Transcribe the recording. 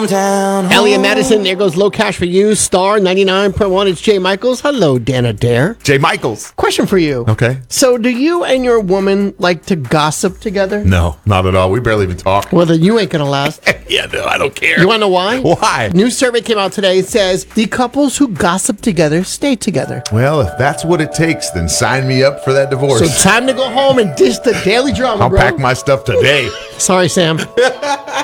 hometown. Elliot Madison, there goes Low Cash for You, Star 99.1. It's Jay Michaels. Hello, Dan Adair. Jay Michaels. Question for you. Okay. So, do you and your woman like to gossip together? No, not at all. We barely even talk. Well, then you ain't going to last. Yeah, no, I don't care. You want to know why? Why? New survey came out today. It says the couples who gossip together stay together. Well, if that's what it takes, then sign me up for that divorce. So time to go home and dish the daily drama, I'll bro. pack my stuff today. Sorry, Sam.